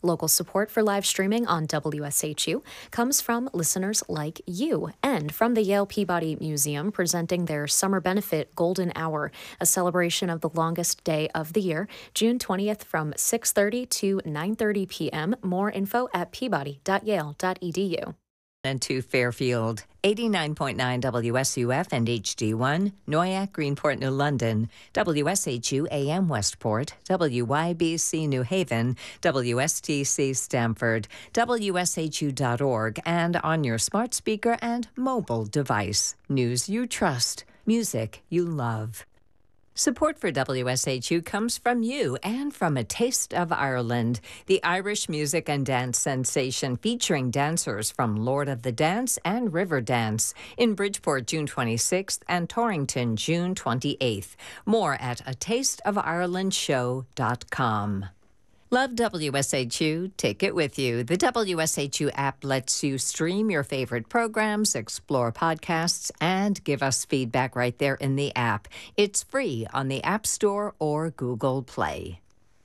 Local support for live streaming on WSHU comes from listeners like you and from the Yale Peabody Museum presenting their Summer Benefit Golden Hour, a celebration of the longest day of the year, June 20th from 6:30 to 9:30 p.m. More info at peabody.yale.edu. And to Fairfield, 89.9 WSUF and HD1, Noyak, Greenport, New London, WSHU AM Westport, WYBC New Haven, WSTC Stamford, WSHU.org, and on your smart speaker and mobile device. News you trust, music you love. Support for WSHU comes from you and from A Taste of Ireland, the Irish music and dance sensation featuring dancers from Lord of the Dance and Riverdance in Bridgeport, June 26th and Torrington, June 28th. More at atasteofirelandshow.com. Love WSHU? Take it with you. The WSHU app lets you stream your favorite programs, explore podcasts, and give us feedback right there in the app. It's free on the App Store or Google Play.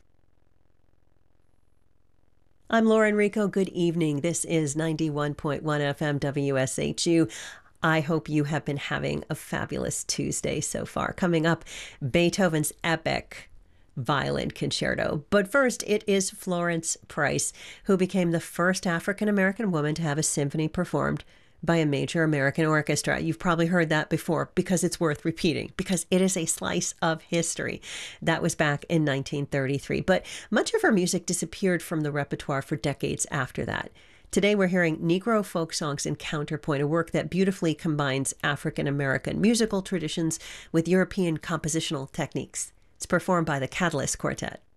I'm Lauren Rico. Good evening. This is 91.1 FM WSHU. I hope you have been having a fabulous Tuesday so far. Coming up, Beethoven's epic Violin Concerto. But first, it is Florence Price, who became the first African-American woman to have a symphony performed by a major American orchestra. You've probably heard that before because it's worth repeating, because it is a slice of history. That was back in 1933. But much of her music disappeared from the repertoire for decades after that. Today, we're hearing Negro folk songs in counterpoint, a work that beautifully combines African-American musical traditions with European compositional techniques. It's performed by the Catalyst Quartet.